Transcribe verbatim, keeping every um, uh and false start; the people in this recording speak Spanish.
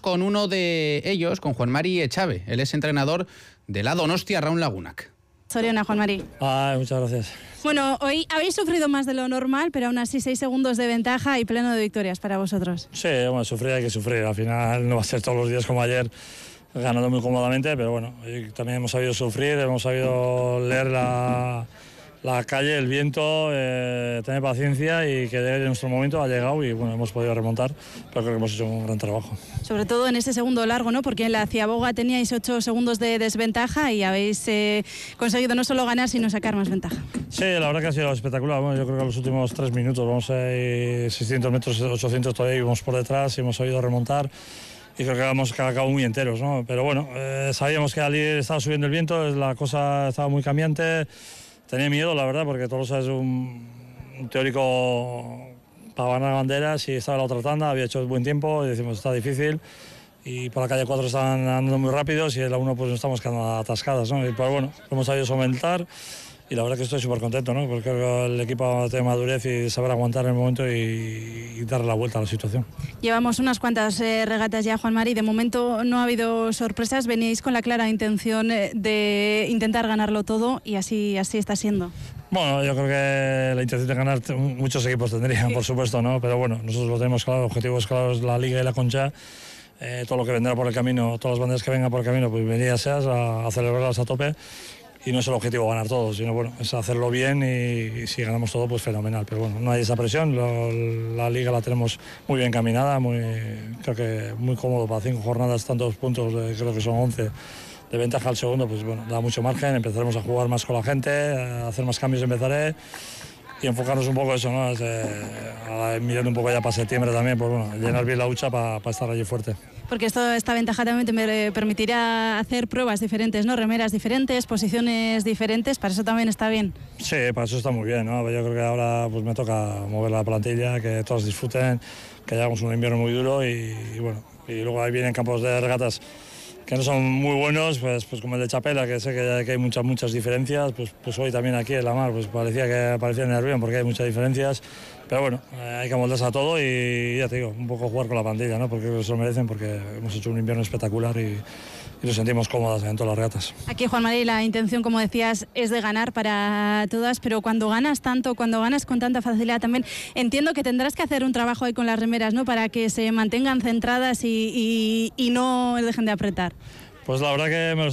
con uno de ellos, con Juan Mari Echave. Él es entrenador de la Donostia Raun Lagunak. Soriona, Juan Mari. Ay, muchas gracias. Bueno, hoy habéis sufrido más de lo normal, pero aún así seis segundos de ventaja y pleno de victorias para vosotros. Sí, bueno, sufrir hay que sufrir. Al final no va a ser todos los días como ayer, ganando muy cómodamente, pero bueno, también hemos sabido sufrir, hemos sabido leer la, la calle, el viento, eh, tener paciencia y que en nuestro momento ha llegado y bueno, hemos podido remontar, pero creo que hemos hecho un gran trabajo. Sobre todo en ese segundo largo, ¿no? Porque en la Ciaboga teníais ocho segundos de desventaja y habéis eh, conseguido no solo ganar, sino sacar más ventaja. Sí, la verdad que ha sido espectacular. Bueno, yo creo que en los últimos tres minutos, vamos a seiscientos metros, ochocientos todavía íbamos por detrás y hemos sabido remontar. Y creo que hemos acabado muy enteros, ¿no? Pero bueno, eh, sabíamos que al ir estaba subiendo el viento, la cosa estaba muy cambiante. Tenía miedo, la verdad, porque todos es un, un teórico para ganar banderas y estaba en la otra tanda, había hecho buen tiempo y decimos, está difícil. Y por la calle cuatro estaban andando muy rápidos y en la uno pues nos estamos quedando atascadas, ¿no? Y pues bueno, hemos sabido solventar. Y la verdad que estoy súper contento, ¿no? Porque creo que el equipo tiene madurez y saber aguantar en el momento y, y darle la vuelta a la situación. Llevamos unas cuantas eh, regatas ya, Juan Mari. De momento no ha habido sorpresas. Veníais con la clara intención de intentar ganarlo todo y así, así está siendo. Bueno, yo creo que la intención de ganar muchos equipos tendrían, por supuesto, ¿no? Pero bueno, nosotros lo tenemos claro, objetivos claros, la Liga y la Concha. Eh, todo lo que vendrá por el camino, todas las banderas que vengan por el camino, pues bienvenidas seas a, a celebrarlas a tope. Y no es el objetivo ganar todo, sino bueno, es hacerlo bien y, y si ganamos todo, pues fenomenal. Pero bueno, no hay esa presión, lo, la liga la tenemos muy bien caminada, muy, creo que muy cómodo para cinco jornadas, tantos puntos, eh, creo que son once de ventaja al segundo, pues bueno, da mucho margen, empezaremos a jugar más con la gente, a hacer más cambios empezaré y enfocarnos un poco en eso, ¿no? Es, eh, mirando un poco ya para septiembre también, pues bueno, llenar bien la hucha para pa estar allí fuerte. Porque esto, esta ventaja también me permitirá hacer pruebas diferentes, ¿no? Remeras diferentes, posiciones diferentes, para eso también está bien. Sí, para eso está muy bien, ¿no? Yo creo que ahora pues me toca mover la plantilla, que todos disfruten, que llevamos un invierno muy duro y, y bueno, y luego ahí vienen campos de regatas que no son muy buenos, pues, pues como el de Chapela, que sé que, que hay muchas muchas diferencias, pues, pues hoy también aquí en la mar pues parecía que parecía nervioso porque hay muchas diferencias, pero bueno, eh, hay que moldarse a todo y ya te digo, un poco jugar con la plantilla, ¿no? Porque se lo merecen, porque hemos hecho un invierno espectacular y, y nos sentimos cómodas en todas las regatas. Aquí, Juan Mari, la intención, como decías, es de ganar para todas, pero cuando ganas tanto, cuando ganas con tanta facilidad también, entiendo que tendrás que hacer un trabajo ahí con las remeras, ¿no? Para que se mantengan centradas y, y, y no dejen de apretar. Pues la verdad que me lo